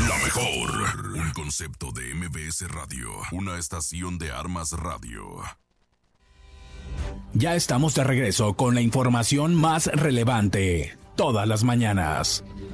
La mejor. Un concepto de MBS Radio. Una estación de Armas Radio. Ya estamos de regreso con la información más relevante. Todas las mañanas.